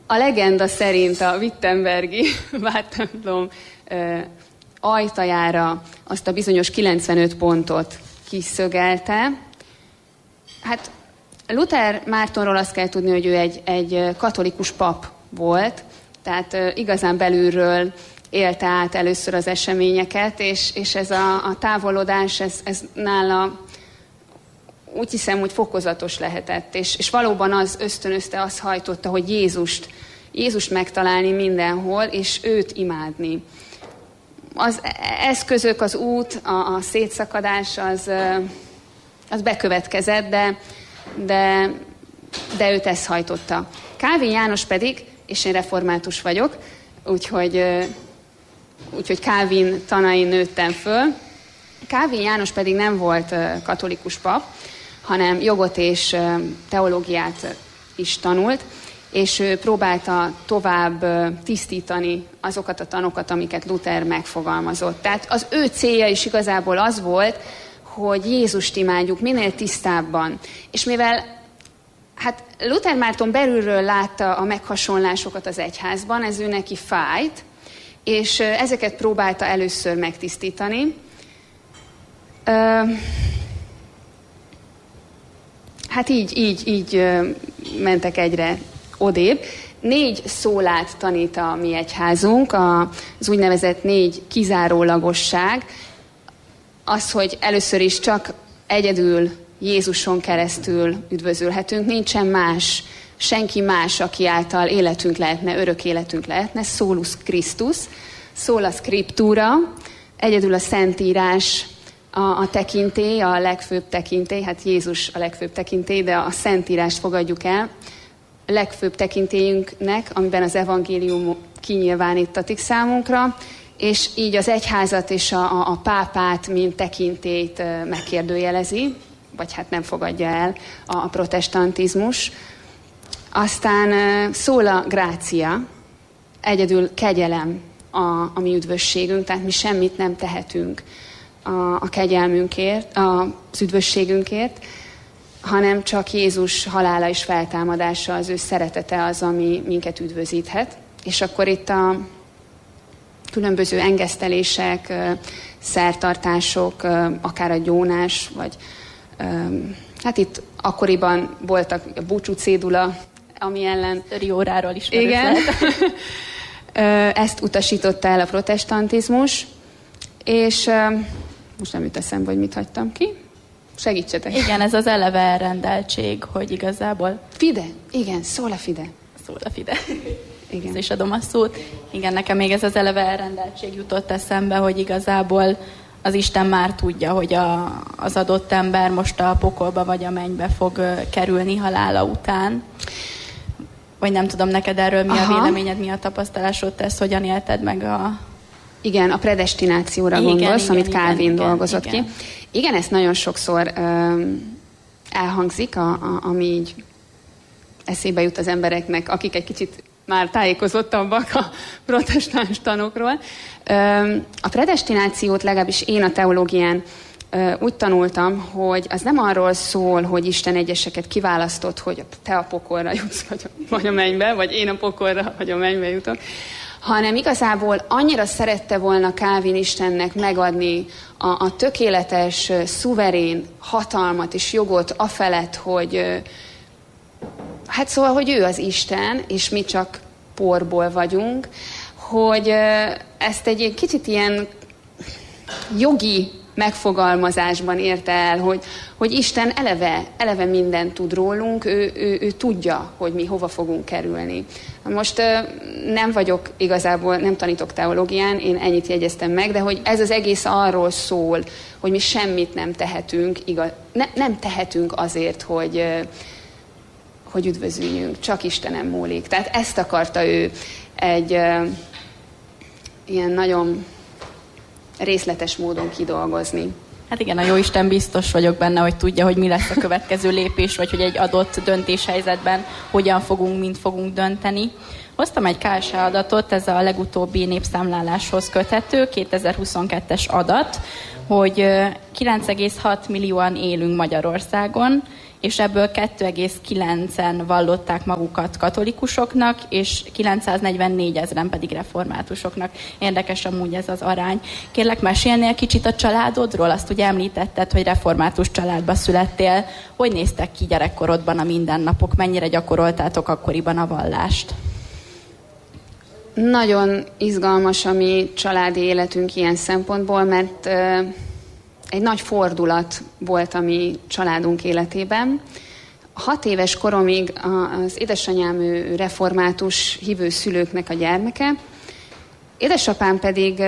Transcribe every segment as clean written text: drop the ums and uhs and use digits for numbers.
A legenda szerint a wittenbergi vádtemplom ajtajára azt a bizonyos 95 pontot kiszögelte. Hát Luther Mártonról azt kell tudni, hogy ő egy katolikus pap volt, tehát igazán belülről élte át először az eseményeket, és ez a távolodás, ez nála úgy hiszem, hogy fokozatos lehetett, és valóban az ösztönözte, az hajtotta, hogy Jézust megtalálni mindenhol, és őt imádni. Az eszközök, az út, a szétszakadás, az bekövetkezett, de őt ezt hajtotta. Kálvin János pedig, és én református vagyok, úgyhogy Kálvin tanain nőttem föl. Kálvin János pedig nem volt katolikus pap, hanem jogot és teológiát is tanult, és ő próbálta tovább tisztítani azokat a tanokat, amiket Luther megfogalmazott. Tehát az ő célja is igazából az volt, hogy Jézust imádjuk minél tisztábban. És mivel hát Luther Márton belülről látta a meghasonlásokat az egyházban, ez ő neki fájt, és ezeket próbálta először megtisztítani. Hát így mentek egyre odébb. 4 szólát tanít a mi egyházunk, az úgynevezett 4 kizárólagosság. Az, hogy először is csak egyedül Jézuson keresztül üdvözülhetünk, nincsen más, senki más, aki által életünk lehetne, örök életünk lehetne, solus Christus, sola scriptura, egyedül a Szentírás, a tekintély, a legfőbb tekintély, hát Jézus a legfőbb tekintély, de a Szentírást fogadjuk el, a legfőbb tekintélyünknek, amiben az evangélium kinyilvánítatik számunkra, és így az egyházat és a pápát, mint tekintélyt megkérdőjelezi, vagy hát nem fogadja el a protestantizmus. Aztán sola gratia, egyedül kegyelem a mi üdvösségünk, tehát mi semmit nem tehetünk a kegyelmünkért, az üdvösségünkért, hanem csak Jézus halála és feltámadása, az ő szeretete az, ami minket üdvözíthet. És akkor itt a különböző engesztelések, szertartások, akár a gyónás, vagy hát itt akkoriban voltak a búcsú cédula, ami ellen... Rióráról ismerős igen. Ezt utasította el a protestantizmus, és most nem jut eszembe, hogy mit hagytam ki. Segítsetek. Igen, ez az eleve elrendeltség, hogy igazából... Fide, igen, sola fide. Sola fide. Igen. És adom a szót. Igen, nekem még ez az eleve elrendeltség jutott eszembe, hogy igazából az Isten már tudja, hogy az adott ember most a pokolba vagy a mennybe fog kerülni halála után. Vagy nem tudom, neked erről mi a véleményed, mi a tapasztalásod, te ezt hogyan élted meg a... Igen, a predestinációra gondolsz, amit Kálvin dolgozott ki. Igen, ezt nagyon sokszor elhangzik, ami így eszébe jut az embereknek, akik egy kicsit már tájékozottabbak a protestáns tanokról. A predestinációt legalábbis én a teológián úgy tanultam, hogy az nem arról szól, hogy Isten egyeseket kiválasztott, hogy te a pokolra jutsz, vagy a mennybe, vagy én a pokolra, vagy a mennybe jutok, hanem igazából annyira szerette volna Kálvin Istennek megadni a tökéletes, szuverén hatalmat és jogot afelett, hogy hát szóval, hogy ő az Isten, és mi csak porból vagyunk, hogy ezt egy kicsit ilyen jogi megfogalmazásban érte el, hogy Isten eleve mindent tud rólunk, ő tudja, hogy mi hova fogunk kerülni. Most nem vagyok igazából, nem tanítok teológián, én ennyit jegyeztem meg, de hogy ez az egész arról szól, hogy mi semmit nem tehetünk, nem tehetünk azért, hogy üdvözüljünk, csak Istenem múlik. Tehát ezt akarta ő egy ilyen nagyon részletes módon kidolgozni. Hát igen, a Jóisten biztos vagyok benne, hogy tudja, hogy mi lesz a következő lépés, vagy hogy egy adott döntéshelyzetben hogyan fogunk, mint fogunk dönteni. Hoztam egy KSH adatot, ez a legutóbbi népszámláláshoz köthető, 2022-es adat, hogy 9,6 millióan élünk Magyarországon, és ebből 2,9-en vallották magukat katolikusoknak, és 944 000 pedig reformátusoknak. Érdekes amúgy ez az arány. Kérlek, mesélnél kicsit a családodról? Azt ugye említetted, hogy református családba születtél. Hogy néztek ki gyerekkorodban a mindennapok? Mennyire gyakoroltátok akkoriban a vallást? Nagyon izgalmas a mi családi életünk ilyen szempontból, mert egy nagy fordulat volt a mi családunk életében. 6 éves koromig az édesanyám református hívő szülőknek a gyermeke, édesapám pedig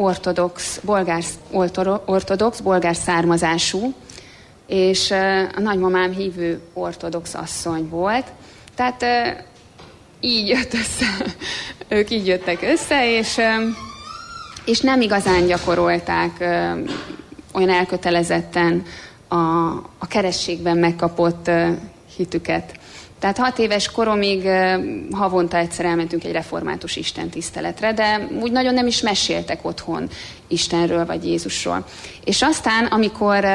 ortodox, bolgár származású, és a nagymamám hívő ortodox asszony volt. Tehát így jött össze, ők így jöttek össze, és nem igazán gyakorolták olyan elkötelezetten a keresztségben megkapott hitüket. Tehát 6 éves koromig havonta egyszer elmentünk egy református istentiszteletre, de úgy nagyon nem is meséltek otthon Istenről vagy Jézusról. És aztán, amikor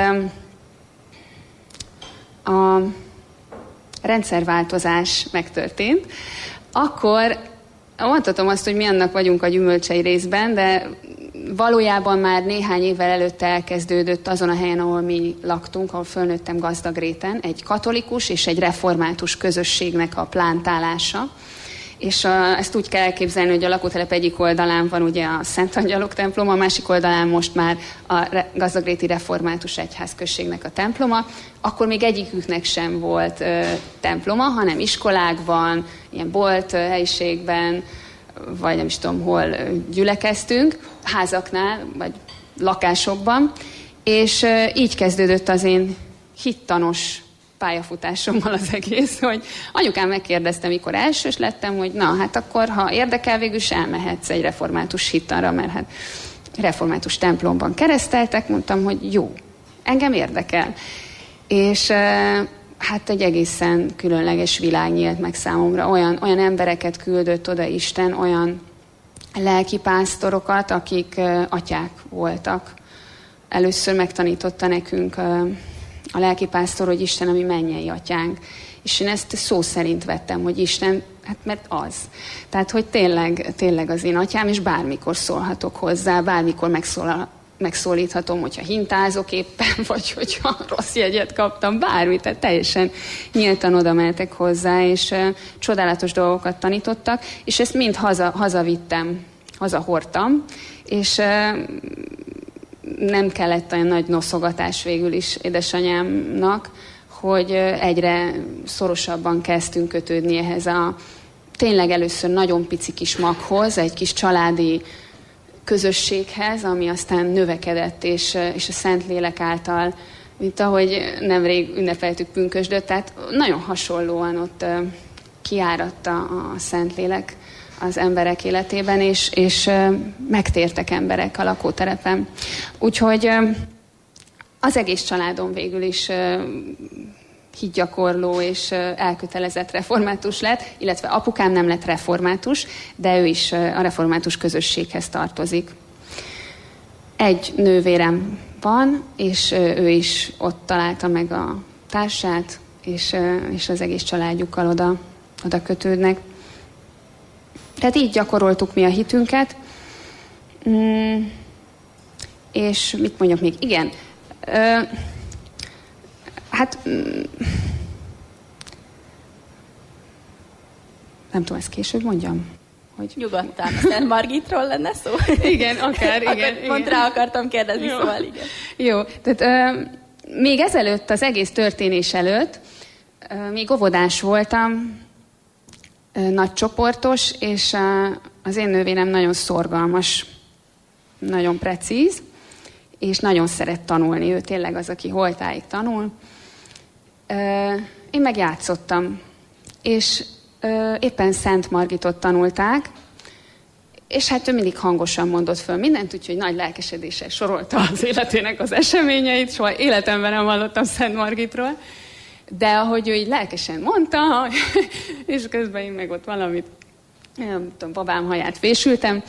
a rendszerváltozás megtörtént, akkor mondhatom azt, hogy mi annak vagyunk a gyümölcsei részben, de valójában már néhány évvel előtte elkezdődött azon a helyen, ahol mi laktunk, ahol fölnőttem Gazdagréten, egy katolikus és egy református közösségnek a plántálása. És ezt úgy kell elképzelni, hogy a lakótelep egyik oldalán van ugye a Szent Angyalok temploma, a másik oldalán most már a Gazdagréti Református Egyházközségnek a temploma. Akkor még egyiküknek sem volt temploma, hanem iskolákban, ilyen bolt helyiségben, vagy nem is tudom hol gyülekeztünk, házaknál, vagy lakásokban. És így kezdődött az én hittanos pályafutásommal az egész, hogy anyukám megkérdezte, mikor elsős lettem, hogy na, hát akkor, ha érdekel, végül is elmehetsz egy református hittanra, mert hát református templomban kereszteltek, mondtam, hogy jó, engem érdekel. És hát egy egészen különleges világ nyílt meg számomra. Olyan embereket küldött oda Isten, olyan lelkipásztorokat, akik atyák voltak. Először megtanította nekünk a lelkipásztor, hogy Isten a mi mennyei atyánk. És én ezt szó szerint vettem, hogy Isten, hát mert az. Tehát, hogy tényleg az én atyám, és bármikor szólhatok hozzá, bármikor megszólíthatom, hogyha hintázok éppen, vagy hogyha rossz jegyet kaptam, bármit, tehát teljesen nyíltan oda mehetek hozzá, és csodálatos dolgokat tanítottak, és ezt mind hazavittem, hazahordtam, és nem kellett olyan nagy noszogatás végül is édesanyámnak, hogy egyre szorosabban kezdtünk kötődni ehhez a tényleg először nagyon pici kis maghoz, egy kis családi közösséghez, ami aztán növekedett, és a Szentlélek által, mint ahogy nemrég ünnepeltük pünkösdöt, tehát nagyon hasonlóan ott kiáratta a Szentlélek az emberek életében, és megtértek emberek a lakótelepen. Úgyhogy az egész családom végül is hitgyakorló és elkötelezett református lett, illetve apukám nem lett református, de ő is a református közösséghez tartozik. Egy nővérem van, és ő is ott találta meg a társát, és az egész családjukkal oda kötődnek. Tehát így gyakoroltuk mi a hitünket. És mit mondjak még? Igen. Nem tudom, ezt később mondjam? Hogy... Nyugodtan, Szent Margitról lenne szó? Igen, akár, igen. Pont rá akartam kérdezni, jó. Szóval igen. Jó, tehát még ezelőtt, az egész történés előtt, még óvodás voltam, nagy csoportos, és az én nővérem nagyon szorgalmas, nagyon precíz, és nagyon szeret tanulni. Ő tényleg az, aki holtáig tanul. Én meg játszottam, és éppen Szent Margitot tanulták, és hát ő mindig hangosan mondott föl mindent, úgyhogy nagy lelkesedéssel sorolta az életének az eseményeit, soha életemben nem hallottam Szent Margitról, de ahogy ő így lelkesen mondta, és közben én meg ott valamit, nem tudom, babám haját fésültem,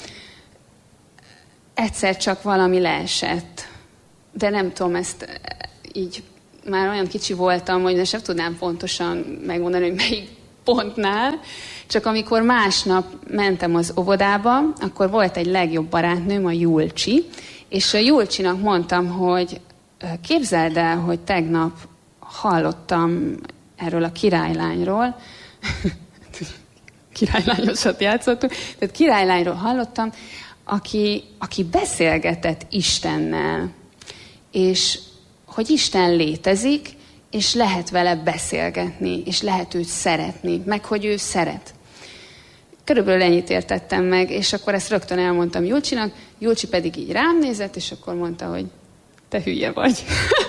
egyszer csak valami leesett, de nem tudom ezt így már olyan kicsi voltam, hogy sem tudnám pontosan megmondani, hogy melyik pontnál, csak amikor másnap mentem az óvodába, akkor volt egy legjobb barátnőm, a Julcsi, és a Julcsinak mondtam, hogy képzeld el, hogy tegnap hallottam erről a királylányról, királylányosat játszottunk, tehát királylányról hallottam, aki beszélgetett Istennel, és hogy Isten létezik, és lehet vele beszélgetni, és lehet őt szeretni, meg hogy ő szeret. Körülbelül ennyit értettem meg, és akkor ezt rögtön elmondtam Julcsinak, Julcsi pedig így rám nézett, és akkor mondta, hogy te hülye vagy.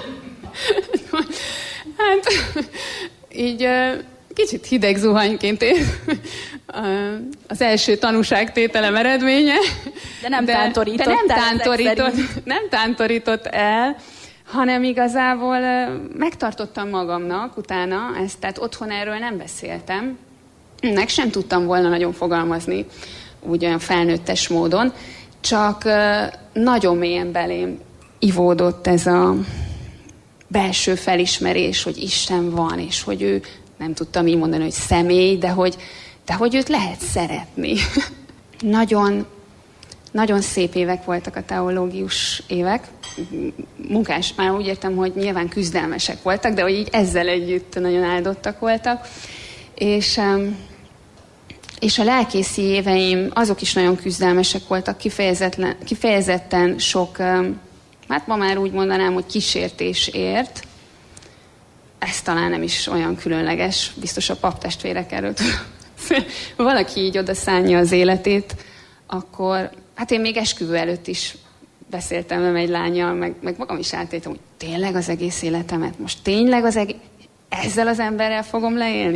Hát így kicsit hideg zuhanyként az első tanúságtételem eredménye. De nem tántorított el, hanem igazából megtartottam magamnak utána ezt, tehát otthon erről nem beszéltem, meg sem tudtam volna nagyon fogalmazni, úgy olyan felnőttes módon, csak nagyon mélyen belém ivódott ez a belső felismerés, hogy Isten van, és hogy ő, nem tudtam így mondani, hogy személy, de hogy őt lehet szeretni. Nagyon, nagyon szép évek voltak a teológius évek. Munkás, már úgy értem, hogy nyilván küzdelmesek voltak, de hogy így ezzel együtt nagyon áldottak voltak. És a lelkészi éveim, azok is nagyon küzdelmesek voltak, kifejezetten sok, hát ma már úgy mondanám, hogy kísértés ért. Ez talán nem is olyan különleges, biztos a paptestvérek erről tudom. Valaki így odaszánja az életét, akkor, hát én még esküvő előtt is beszéltem velem egy lánnyal, meg magam is átéltem, hogy tényleg az egész életemet, most tényleg ezzel az emberrel fogom leélni?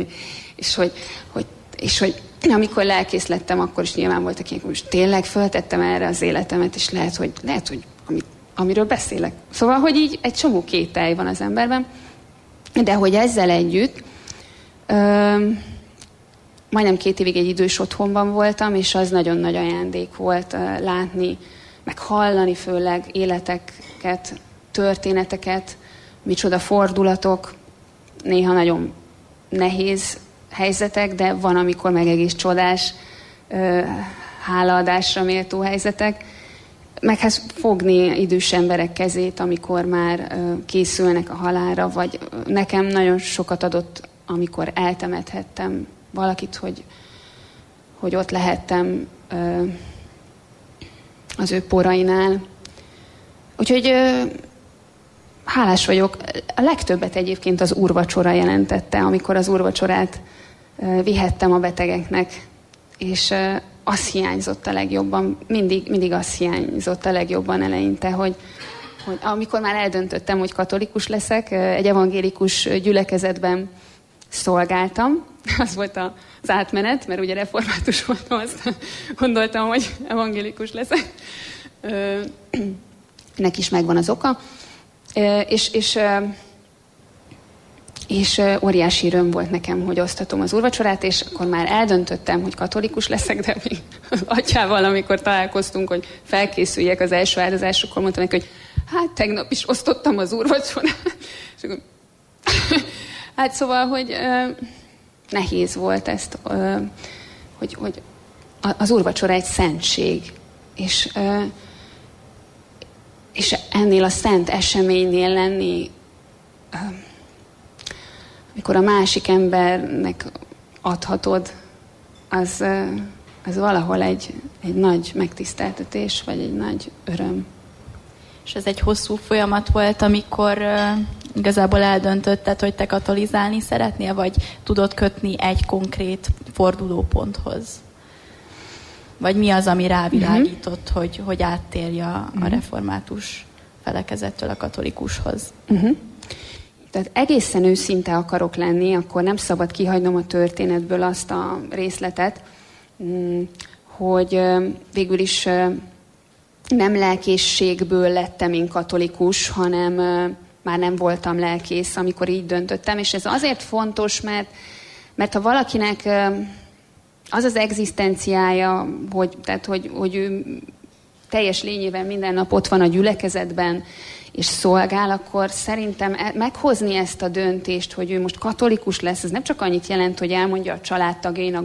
És hogy amikor lelkész lettem, akkor is nyilván voltak ilyenek, hogy most tényleg föltettem erre az életemet, és lehet, hogy amiről beszélek. Szóval, hogy így egy csomó kételj van az emberben, de hogy ezzel együtt majdnem 2 évig egy idős otthonban voltam, és az nagyon nagy ajándék volt látni, meg hallani főleg életeket, történeteket, micsoda fordulatok, néha nagyon nehéz helyzetek, de van, amikor meg egész csodás, hálaadásra méltó helyzetek, meg hát fogni idős emberek kezét, amikor már készülnek a halálra, vagy nekem nagyon sokat adott, amikor eltemethettem valakit, hogy ott lehettem az ő porainál. Úgyhogy hálás vagyok. A legtöbbet egyébként az úrvacsora jelentette, amikor az úrvacsorát vihettem a betegeknek, és az hiányzott a legjobban, mindig az hiányzott a legjobban eleinte, hogy amikor már eldöntöttem, hogy katolikus leszek, egy evangélikus gyülekezetben szolgáltam, az volt az átmenet, mert ugye református voltam, azt gondoltam, hogy evangélikus leszek. Ennek is megvan az oka. És óriási öröm volt nekem, hogy osztatom az úrvacsorát, és akkor már eldöntöttem, hogy katolikus leszek, de még az atyával, amikor találkoztunk, hogy felkészüljek az első áldozásra, akkor mondtam neki, hogy hát tegnap is osztottam az úrvacsorát. És akkor, hát szóval, hogy nehéz volt ezt, hogy az úrvacsora egy szentség, és ennél a szent eseménynél lenni, amikor a másik embernek adhatod, az valahol egy nagy megtiszteltetés, vagy egy nagy öröm. És ez egy hosszú folyamat volt, amikor igazából eldöntötted, hogy te katolizálni szeretnél, vagy tudod kötni egy konkrét fordulóponthoz? Vagy mi az, ami rávilágított, hogy áttérj a református felekezettől a katolikushoz? Tehát egészen őszinte akarok lenni, akkor nem szabad kihagynom a történetből azt a részletet, hogy végül is nem lelkészségből lettem én katolikus, hanem már nem voltam lelkész, amikor így döntöttem. És ez azért fontos, mert ha valakinek az az egzisztenciája, hogy ő teljes lényével minden nap ott van a gyülekezetben, és szolgál, akkor szerintem meghozni ezt a döntést, hogy ő most katolikus lesz, ez nem csak annyit jelent, hogy elmondja a családtagjainak,